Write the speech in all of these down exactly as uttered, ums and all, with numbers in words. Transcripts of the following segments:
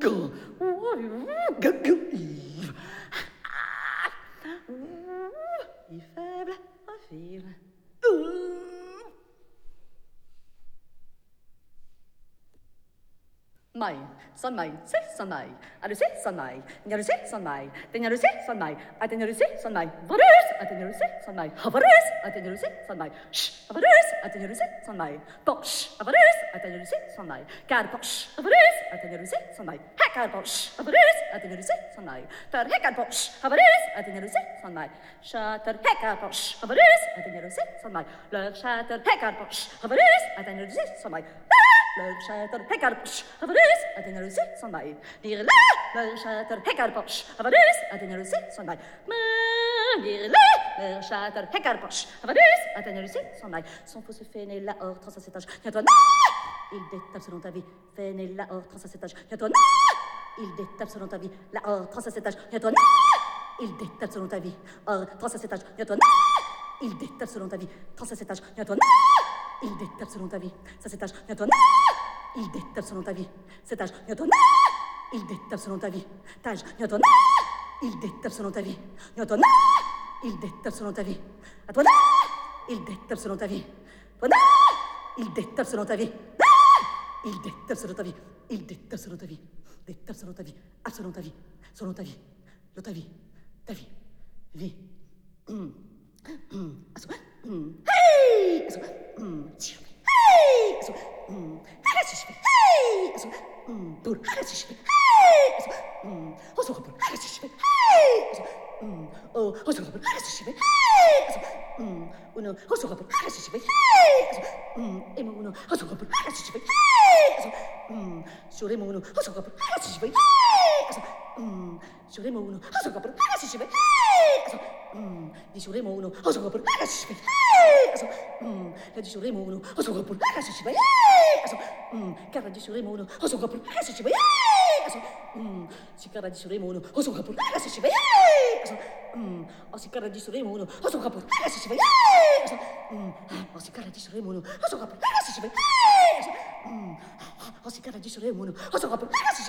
I faible, affile. Mai, son mai, se son mai, a le se son mai, nya le se son mai, tenya le se son mai, a tenya le se son mai, varus, a tenya le se son mai, havarus, a tenya le se son mai, sh, havarus, a tenya le se son mai, posh, havarus, a tenya le se son mai, car posh, havarus, a tenya le se son mai, hacker posh, havarus, a tenya le se son mai, ter hacker posh, havarus, a tenya le se son mai, shatter hacker posh, havarus, a tenya le se son mai, leur shatter hacker posh, havarus, a tenya le se son mai. Le chatter heckarposh, havarus, atteignent le six cent mailles. Dire là, le chatter heckarposh, havarus, atteignent le six cent mailles. Dire là, le chatter heckarposh, havarus, atteignent le six cent mailles. Son faux se fait né là hors trente à sept âges. Viens-toi, il détape selon ta vie. Fait né là hors trente à sept âges. Viens-toi, il détape selon ta vie. Là hors trente à sept âges. Viens-toi, il détape selon ta vie. Hors trente à sept âges. Viens-toi, il détape selon ta vie. trente à sept âges. Viens-toi, il détape selon ta vie. Ça c'est âge. Viens-toi, il détape selon ta vie. Cet âge. Viens-toi, il détape selon ta vie. Tage. Viens-toi, il détape selon ta vie. Viens-toi, il détape selon ta vie. À toi, il détape selon ta vie. Toi, il détape selon ta vie. Il détape selon ta vie. Il détape selon ta vie. Détape selon ta vie. Ah, selon ta vie. Selon ta vie. De ta vie. Ta vie. Vie. Hum. Hum. Hum. Hey! Hum. Hey! Hum. Hey! Hum. Dur. Hey! Hum. Oso rapor. Hey! Hum. Oh, oso rapor. Hey! Hum. Uno, oso rapor. Hey! Hum. Emo uno, oso rapor. Hey! Hum. Suremo uno, oso rapor. Hey! Hum. Suremo uno, oso rapor. Hey! Hum. Di suremo uno, oso rapor. Hey! Hum. La di suremo uno, oso rapor. Hey! Hum. Cara di suremo uno, oso rapor. Hey! Hum. Si cara di suremo uno, oso rapor. Hey! Hum. O si cara di suremo uno, oso rapor. Hey! Hum. O si cara di suremo uno, oso rapor. Hey! Hum. O si cara di suremo uno, oso rapor.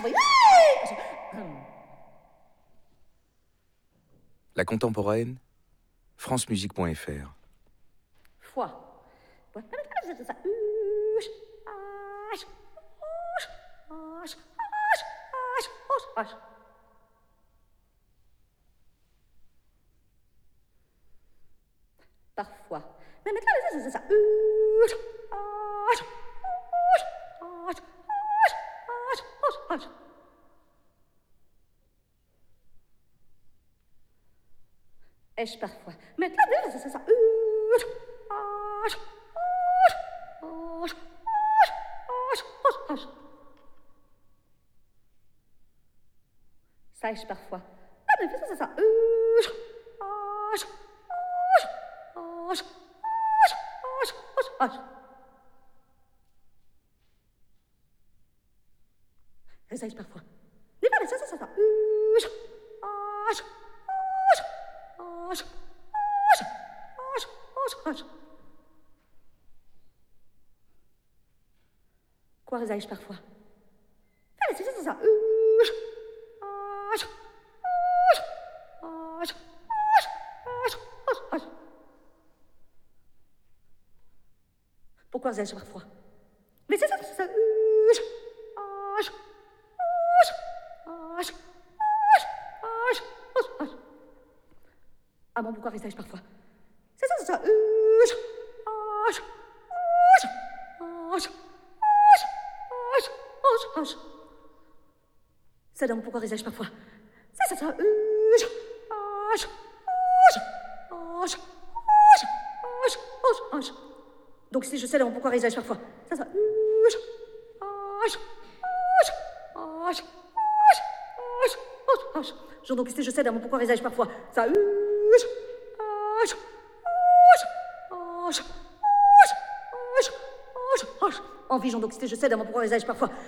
Hey! La contemporaine, francemusique point f r. Foi. Parfois. Mais maintenant, c'est ça. Est-ce parfois? Maintenant, c'est ça. Sais-je parfois? C'est ça. Sais-je parfois? C'est ça, c'est ça. Quoi résaille-je parfois? C'est ça, c'est ça. Pourquoi résaille-je parfois? Mais c'est ça, c'est ça. Ah bon, pourquoi résaille-je parfois? C'est ça, c'est ça. C'est donc pourquoi résaille-je parfois? C'est ça, ça. Donc si je sais donc pourquoi résaille-je parfois? C'est ça. Genre donc si je sais donc pourquoi résaille-je parfois? Ça. Envie, Jean, donc, je sais, dans mon pourquoi résaille-je parfois.